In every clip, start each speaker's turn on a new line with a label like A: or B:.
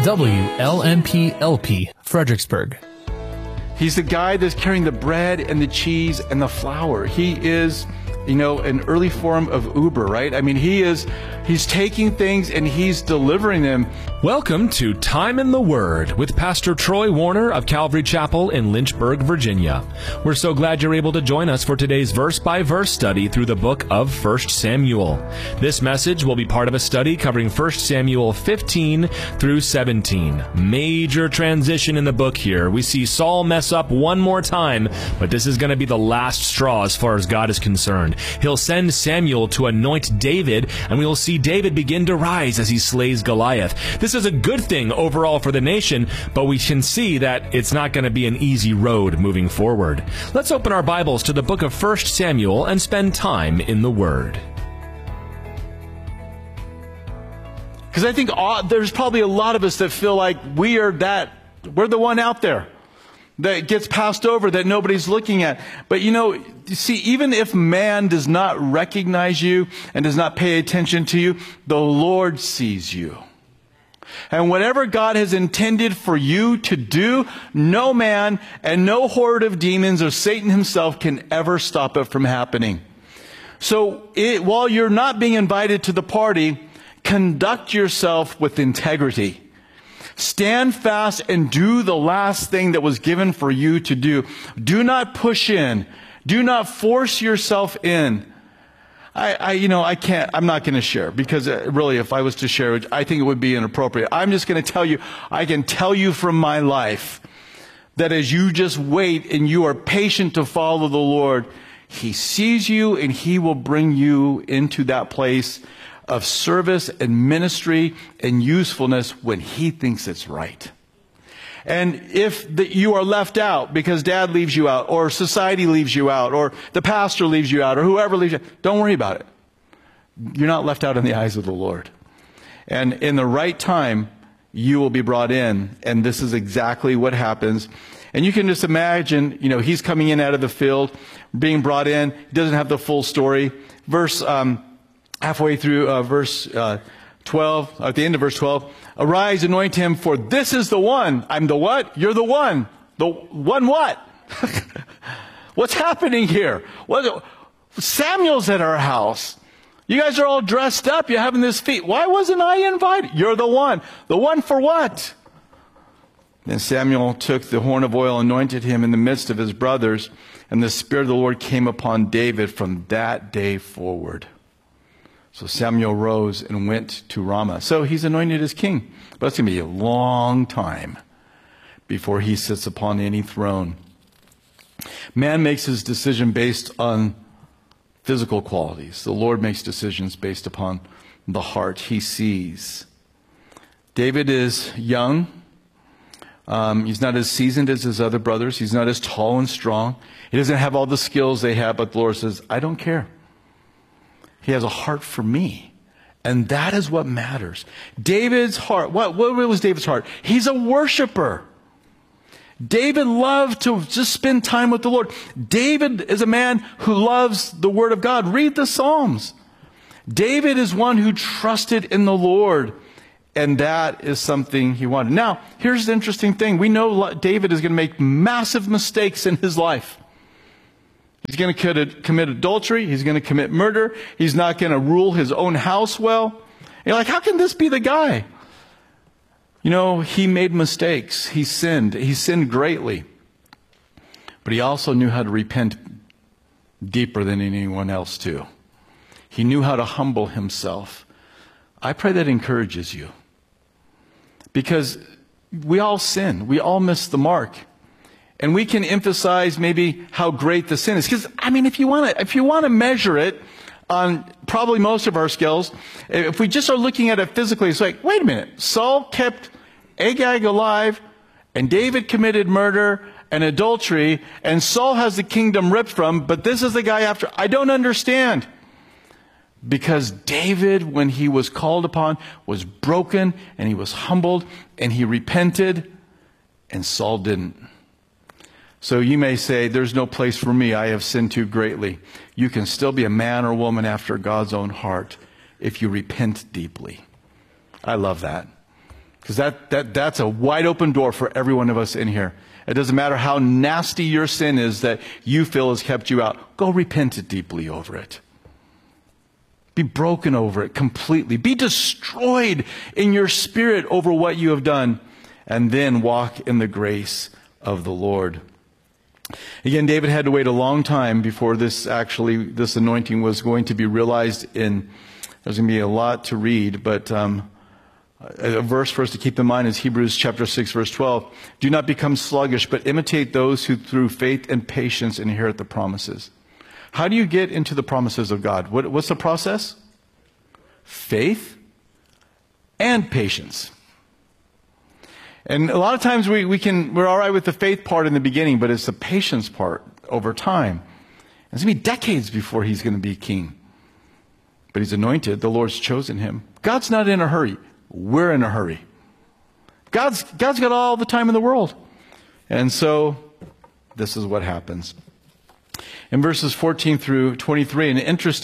A: WLMP-LP, Fredericksburg.
B: He's the guy that's carrying the bread and the cheese and the flour. He is, an early form of Uber, right? I mean, he's taking things and he's delivering them.
A: Welcome to Time in the Word with Pastor Troy Warner of Calvary Chapel in Lynchburg, Virginia. We're so glad you're able to join us for today's verse-by-verse study through the book of 1 Samuel. This message will be part of a study covering 1 Samuel 15 through 17. Major transition in the book here. We see Saul mess up one more time, but this is going to be the last straw as far as God is concerned. He'll send Samuel to anoint David, and we will see David begin to rise as he slays Goliath. This is a good thing overall for the nation, but we can see that it's not going to be an easy road moving forward. Let's open our Bibles to the book of 1 Samuel and spend time in the Word.
B: Because I think there's probably a lot of us that feel like we're the one out there that gets passed over, that nobody's looking at. But you see, even if man does not recognize you and does not pay attention to you, the Lord sees you. And whatever God has intended for you to do, no man and no horde of demons or Satan himself can ever stop it from happening. So while you're not being invited to the party, conduct yourself with integrity. Stand fast and do the last thing that was given for you to do. Do not push in. Do not force yourself in. I'm not going to share, because really, if I was to share, I think it would be inappropriate. I'm just going to tell you, I can tell you from my life that as you just wait and you are patient to follow the Lord, He sees you and He will bring you into that place of service and ministry and usefulness when He thinks it's right. And if you are left out because dad leaves you out, or society leaves you out, or the pastor leaves you out, or whoever leaves you out, don't worry about it. You're not left out in the eyes of the Lord. And in the right time, you will be brought in. And this is exactly what happens. And you can just imagine, he's coming in out of the field, being brought in. He doesn't have the full story. Halfway through verse 12, at the end of verse 12, arise, anoint him, for this is the one. I'm the what? You're the one. The one what? What's happening here? Samuel's at our house. You guys are all dressed up. You're having this feast. Why wasn't I invited? You're the one. The one for what? Then Samuel took the horn of oil, anointed him in the midst of his brothers, and the Spirit of the Lord came upon David from that day forward. So Samuel rose and went to Ramah. So he's anointed as king. But it's going to be a long time before he sits upon any throne. Man makes his decision based on physical qualities. The Lord makes decisions based upon the heart He sees. David is young. He's not as seasoned as his other brothers. He's not as tall and strong. He doesn't have all the skills they have, but the Lord says, I don't care. He has a heart for me. And that is what matters. David's heart, what was David's heart? He's a worshiper. David loved to just spend time with the Lord. David is a man who loves the Word of God. Read the Psalms. David is one who trusted in the Lord. And that is something he wanted. Now, here's the interesting thing. We know David is going to make massive mistakes in his life. He's going to commit adultery. He's going to commit murder. He's not going to rule his own house well. And you're like, how can this be the guy? He made mistakes. He sinned. He sinned greatly. But he also knew how to repent deeper than anyone else too. He knew how to humble himself. I pray that encourages you. Because we all sin. We all miss the mark. And we can emphasize maybe how great the sin is. Because, if you want to measure it on probably most of our skills, if we just are looking at it physically, it's like, wait a minute. Saul kept Agag alive, and David committed murder and adultery, and Saul has the kingdom ripped from, but this is the guy after. I don't understand. Because David, when he was called upon, was broken, and he was humbled, and he repented, and Saul didn't. So you may say, there's no place for me. I have sinned too greatly. You can still be a man or woman after God's own heart if you repent deeply. I love that. Because that's a wide open door for every one of us in here. It doesn't matter how nasty your sin is that you feel has kept you out. Go repent it deeply over it. Be broken over it completely. Be destroyed in your spirit over what you have done. And then walk in the grace of the Lord. Again, David had to wait a long time before this anointing was going to be realized in. There's going to be a lot to read, but a verse for us to keep in mind is Hebrews chapter 6, verse 12. Do not become sluggish, but imitate those who through faith and patience inherit the promises. How do you get into the promises of God? What's the process? Faith and patience. And a lot of times we're all right with the faith part in the beginning, but it's the patience part over time. It's going to be decades before he's going to be king. But he's anointed. The Lord's chosen him. God's not in a hurry. We're in a hurry. God's got all the time in the world. And so this is what happens. In verses 14 through 23,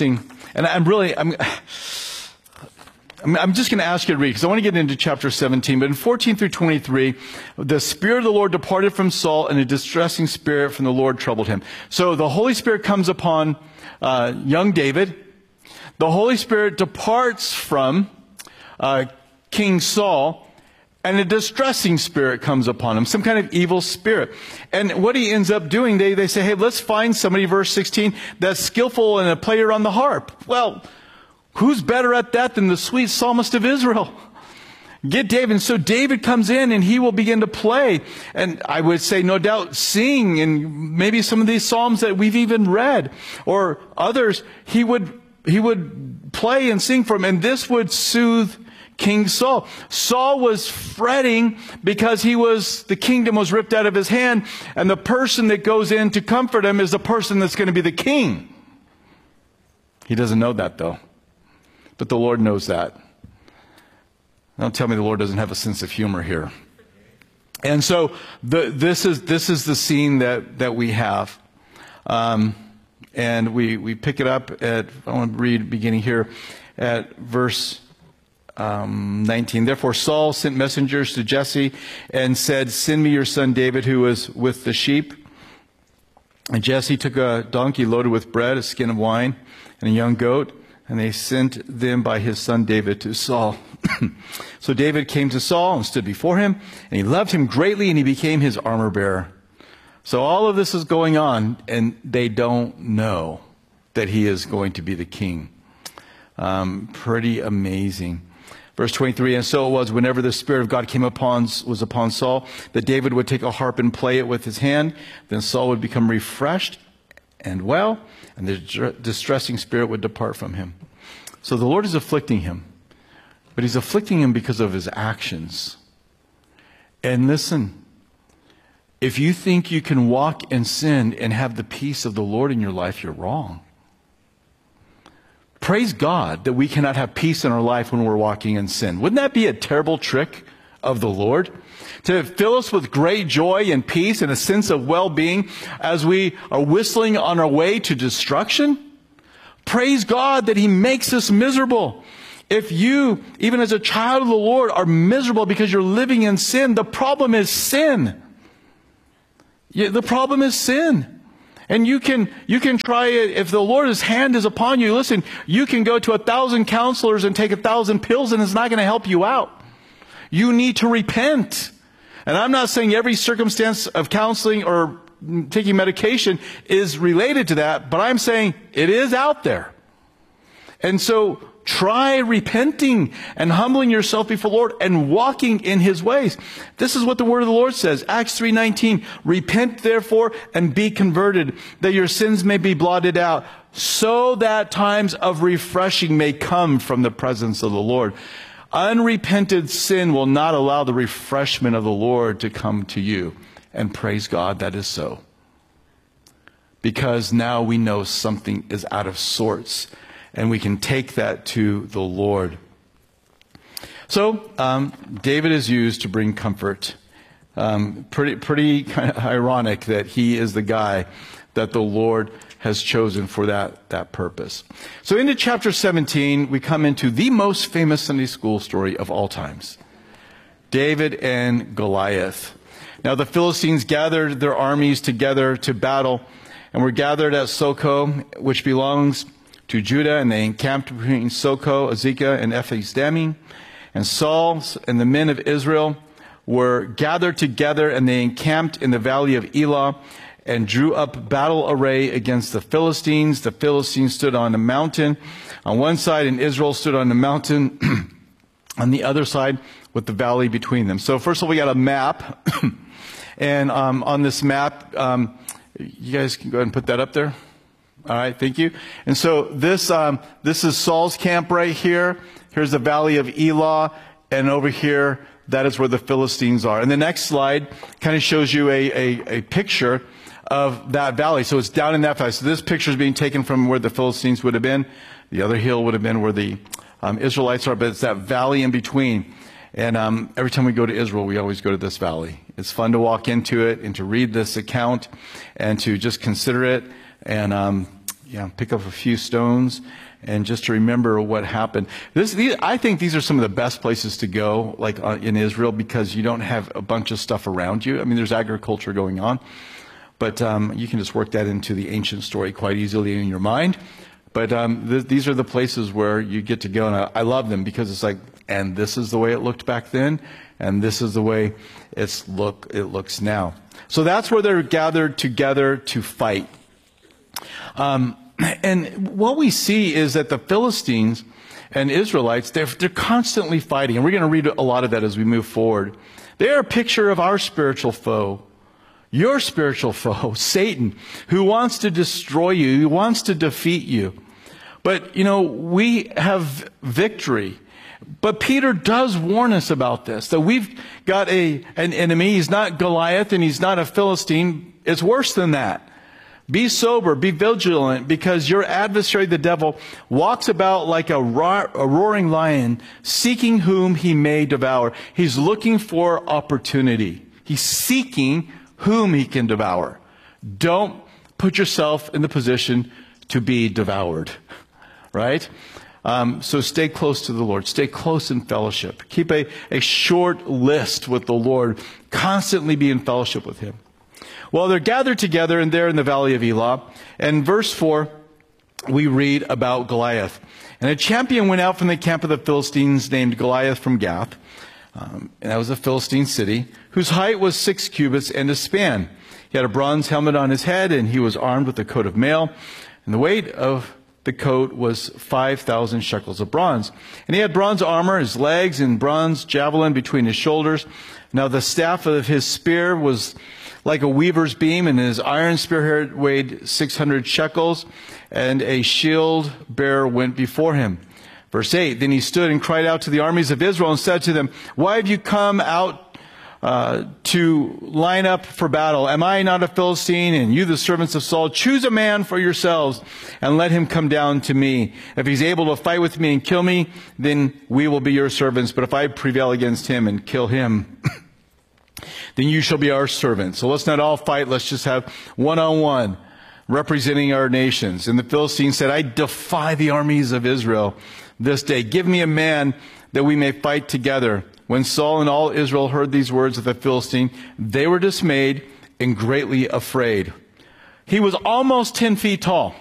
B: I'm just going to ask you to read, because I want to get into chapter 17. But in 14 through 23, the Spirit of the Lord departed from Saul, and a distressing spirit from the Lord troubled him. So the Holy Spirit comes upon young David. The Holy Spirit departs from King Saul, and a distressing spirit comes upon him, some kind of evil spirit. And what he ends up doing, they say, hey, let's find somebody, verse 16, that's skillful and a player on the harp. Well, who's better at that than the sweet psalmist of Israel? Get David. And so David comes in and he will begin to play. And I would say, no doubt, sing. And maybe some of these psalms that we've even read or others, he would play and sing for him. And this would soothe King Saul. Saul was fretting because the kingdom was ripped out of his hand. And the person that goes in to comfort him is the person that's going to be the king. He doesn't know that though. But the Lord knows that. Don't tell me the Lord doesn't have a sense of humor here. And so this is the scene that we have. And we pick it up at, I want to read beginning here at verse 19. Therefore Saul sent messengers to Jesse and said, send me your son David who is with the sheep. And Jesse took a donkey loaded with bread, a skin of wine, and a young goat. And they sent them by his son David to Saul. So David came to Saul and stood before him, and he loved him greatly, and he became his armor bearer. So all of this is going on, and they don't know that he is going to be the king. Pretty amazing. Verse 23, and so it was whenever the Spirit of God was upon Saul, that David would take a harp and play it with his hand. Then Saul would become refreshed and well, and the distressing spirit would depart from him. So the Lord is afflicting him, but he's afflicting him because of his actions. And listen, if you think you can walk in sin and have the peace of the Lord in your life, you're wrong. Praise God that we cannot have peace in our life when we're walking in sin. Wouldn't that be a terrible trick of the Lord? To fill us with great joy and peace and a sense of well-being as we are whistling on our way to destruction? Praise God that He makes us miserable. If you, even as a child of the Lord, are miserable because you're living in sin, the problem is sin. The problem is sin. And you can try it. If the Lord's hand is upon you, listen, you can go to 1,000 counselors and take 1,000 pills and it's not going to help you out. You need to repent. And I'm not saying every circumstance of counseling or taking medication is related to that, but I'm saying it is out there. And so try repenting and humbling yourself before the Lord and walking in His ways. This is what the word of the Lord says. Acts 3:19, repent therefore and be converted, that your sins may be blotted out, so that times of refreshing may come from the presence of the Lord. Unrepented sin will not allow the refreshment of the Lord to come to you. And praise God, that is so. Because now we know something is out of sorts. And we can take that to the Lord. So, David is used to bring comfort. Pretty kind of ironic that he is the guy that the Lord has chosen for that purpose. So into chapter 17, we come into the most famous Sunday school story of all times. David and Goliath. Now the Philistines gathered their armies together to battle, and were gathered at Socoh, which belongs to Judah, and they encamped between Socoh, Azekah, and Ephes-dammim. And Saul and the men of Israel were gathered together, and they encamped in the valley of Elah, and drew up battle array against the Philistines. The Philistines stood on a mountain on one side, and Israel stood on the mountain on the other side, with the valley between them. So first of all, we got a map. And on this map, you guys can go ahead and put that up there. All right, thank you. And so this is Saul's camp right here. Here's the valley of Elah, and over here, that is where the Philistines are. And the next slide kind of shows you a picture of that valley. So it's down in that valley. So this picture is being taken from where the Philistines would have been. The other hill would have been where the Israelites are, but it's that valley in between. And every time we go to Israel, we always go to this valley. It's fun to walk into it and to read this account and to just consider it and pick up a few stones and just to remember what happened. I think these are some of the best places to go, like in Israel, because you don't have a bunch of stuff around you. I mean, there's agriculture going on, but you can just work that into the ancient story quite easily in your mind. But these are the places where you get to go, and I love them because it's like, and this is the way it looked back then, and this is the way it looks now. So that's where they're gathered together to fight. And what we see is that the Philistines and Israelites, they're constantly fighting, and we're going to read a lot of that as we move forward. They're a picture of our spiritual foe. Your spiritual foe, Satan, who wants to destroy you, who wants to defeat you. But, we have victory. But Peter does warn us about this, that we've got an enemy. He's not Goliath and he's not a Philistine. It's worse than that. Be sober, be vigilant, because your adversary, the devil, walks about like a roaring lion, seeking whom he may devour. He's looking for opportunity. He's seeking whom he can devour. Don't put yourself in the position to be devoured, right? So stay close to the Lord. Stay close in fellowship. Keep a short list with the Lord. Constantly be in fellowship with him. Well, they're gathered together and they're in the valley of Elah. And verse 4, we read about Goliath. And a champion went out from the camp of the Philistines named Goliath from Gath. And that was a Philistine city, whose height was 6 cubits and a span. He had a bronze helmet on his head, and he was armed with a coat of mail. And the weight of the coat was 5,000 shekels of bronze. And he had bronze armor, his legs, and bronze javelin between his shoulders. Now the staff of his spear was like a weaver's beam, and his iron spearhead weighed 600 shekels, and a shield bearer went before him. Verse 8, then he stood and cried out to the armies of Israel and said to them, why have you come out to line up for battle? Am I not a Philistine, and you the servants of Saul? Choose a man for yourselves and let him come down to me. If he's able to fight with me and kill me, then we will be your servants. But if I prevail against him and kill him, then you shall be our servants. So let's not all fight. Let's just have one-on-one representing our nations. And the Philistines said, I defy the armies of Israel this day. Give me a man that we may fight together. When Saul and all Israel heard these words of the Philistine, they were dismayed and greatly afraid. He was almost 10 feet tall.